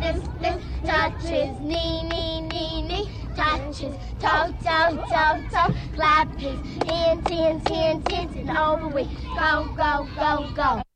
this, touch his knee, touch his toe, clap his hands, and over we go.